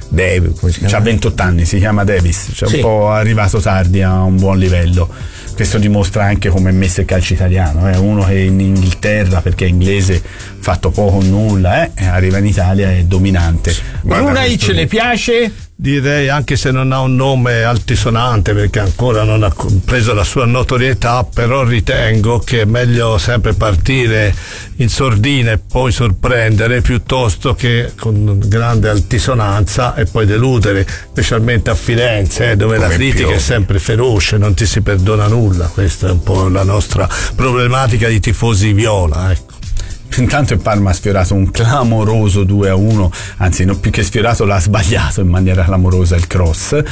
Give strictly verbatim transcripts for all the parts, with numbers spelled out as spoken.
Davis, come si chiama? C'ha ventotto anni, si chiama Davis, cioè sì. Un po' arrivato tardi a un buon livello. Questo dimostra anche come è messo il calcio italiano, è eh? uno che in Inghilterra, perché è inglese, fatto poco o nulla, eh? arriva in Italia e è dominante. Brunei ce le piace? Direi, anche se non ha un nome altisonante perché ancora non ha preso la sua notorietà, però ritengo che è meglio sempre partire in sordina e poi sorprendere piuttosto che con grande altisonanza e poi deludere, specialmente a Firenze, eh, dove come la critica piove. È sempre feroce, non ti si perdona nulla. Questa è un po' la nostra problematica di tifosi viola, ecco. Intanto il Parma ha sfiorato un clamoroso due a uno, anzi non più che sfiorato, l'ha sbagliato in maniera clamorosa il cross.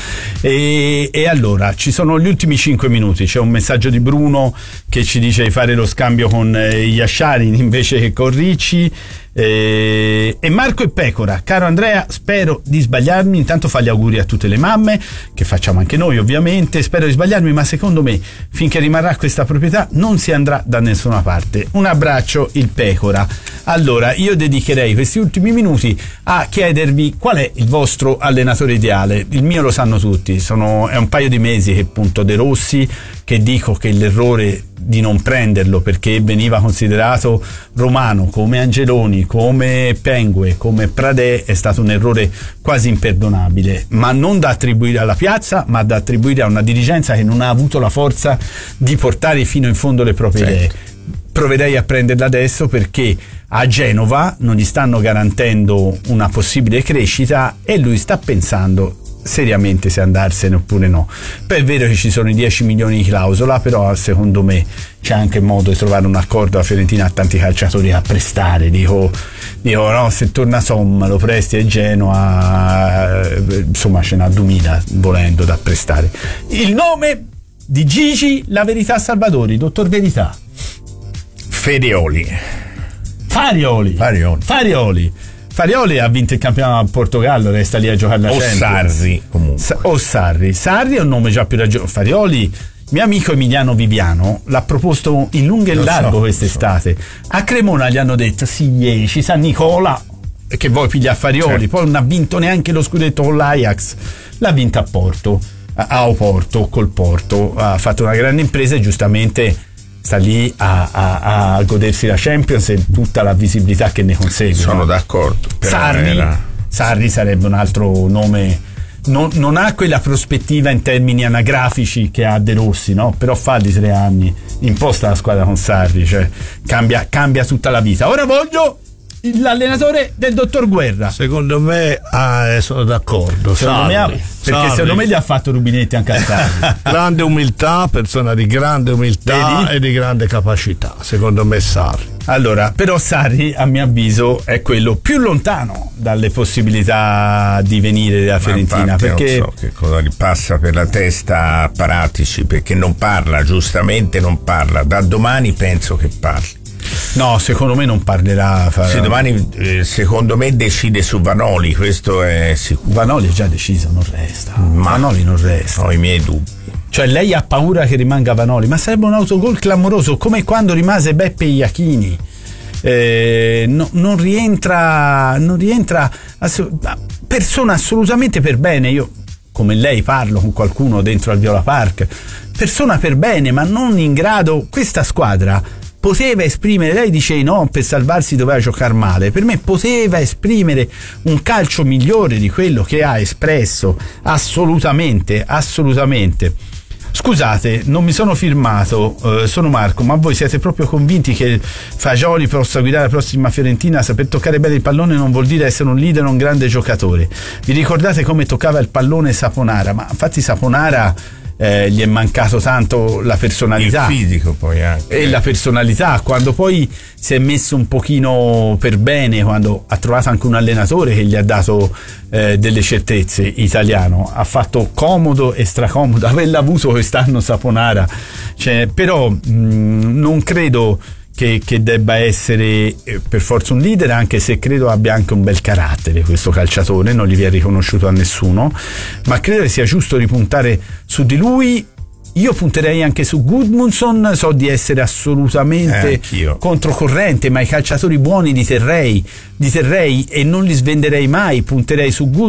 E, e allora ci sono gli ultimi cinque minuti, c'è un messaggio di Bruno che ci dice di fare lo scambio con eh, Yasharin invece che con Ricci. E, e Marco e Pecora, caro Andrea, spero di sbagliarmi, intanto fa gli auguri a tutte le mamme, che facciamo anche noi ovviamente, spero di sbagliarmi, ma secondo me finché rimarrà questa proprietà non si andrà da nessuna parte. Un abbraccio, il Pecora. Allora io dedicherei questi ultimi minuti a chiedervi qual è il vostro allenatore ideale. Il mio lo sanno tutti, sono, è un paio di mesi che punto De Rossi, che dico che l'errore di non prenderlo perché veniva considerato romano come Angeloni, come Pengue, come Pradè, è stato un errore quasi imperdonabile, ma non da attribuire alla piazza, ma da attribuire a una dirigenza che non ha avuto la forza di portare fino in fondo le proprie certo. idee. Proverei a prenderla adesso perché a Genova non gli stanno garantendo una possibile crescita e lui sta pensando seriamente se andarsene oppure no. Poi è vero che ci sono i dieci milioni di clausola, però secondo me c'è anche modo di trovare un accordo. La Fiorentina ha tanti calciatori a prestare, dico, dico no, se torna Somma lo presti a Genoa, insomma ce n'ha duemila volendo da prestare. Il nome di Gigi La Verità Salvadori, dottor Verità. Ferioli. Farioli. Farioli. Farioli. Farioli ha vinto il campionato a Portogallo, resta lì a giocare la o Champions. Sarri comunque. Sa- o Sarri. Sarri è un nome già più ragionevole. Farioli, mio amico Emiliano Viviano, l'ha proposto in lungo e in largo so, quest'estate. So. A Cremona gli hanno detto sì, ci sa Nicola che vuoi pigliare Farioli, certo. Poi non ha vinto neanche lo scudetto con l'Ajax, l'ha vinto a Porto, a Oporto, col Porto, ha fatto una grande impresa e giustamente sta lì a, a, a godersi la Champions e tutta la visibilità che ne consegue. Sono no? d'accordo. Sarri, era... Sarri sarebbe un altro nome, non, non ha quella prospettiva in termini anagrafici che ha De Rossi, no? Però fa di tre anni, imposta la squadra con Sarri, cioè cambia, cambia tutta la vita. Ora voglio l'allenatore del dottor Guerra. Secondo me ah, sono d'accordo. Secondo me ha, perché Sarri. Secondo me gli ha fatto rubinetti anche a Sarri. Grande umiltà, persona di grande umiltà Vedi? e di grande capacità. Secondo me Sarri. Allora, però Sarri a mio avviso è quello più lontano dalle possibilità di venire della Fiorentina, perché non so che cosa gli passa per la testa a Paratici, perché non parla, giustamente non parla. Da domani penso che parli. No, secondo me non parlerà. Farà... Sì, domani eh, secondo me decide su Vanoli, questo è sicuro. Vanoli è già deciso, non resta. Ma Vanoli non resta. Ho i miei dubbi. Cioè lei ha paura che rimanga Vanoli, ma sarebbe un autogol clamoroso, come quando rimase Beppe Iachini. Eh, no, non rientra, non rientra ass- persona assolutamente per bene. Io come lei parlo con qualcuno dentro al Viola Park, persona per bene, ma non in grado. Questa squadra poteva esprimere, lei dice no, per salvarsi doveva giocare male, per me poteva esprimere un calcio migliore di quello che ha espresso, assolutamente, assolutamente. Scusate, non mi sono firmato, eh, sono Marco, ma voi siete proprio convinti che Fagioli possa guidare la prossima Fiorentina? Saper toccare bene il pallone non vuol dire essere un leader o un grande giocatore. Vi ricordate come toccava il pallone Saponara? Ma infatti Saponara Eh, gli è mancato tanto la personalità, il fisico poi anche e la personalità, quando poi si è messo un pochino per bene, quando ha trovato anche un allenatore che gli ha dato eh, delle certezze, italiano, ha fatto comodo e stracomodo averla avuto quest'anno Saponara, cioè, però mh, non credo Che, che debba essere eh, per forza un leader, anche se credo abbia anche un bel carattere questo calciatore, non gli viene riconosciuto a nessuno, ma credo che sia giusto ripuntare su di lui. Io punterei anche su Gudmundsson, so di essere assolutamente eh, controcorrente, ma i calciatori buoni li terrei, li terrei e non li svenderei mai, punterei su Gudmundsson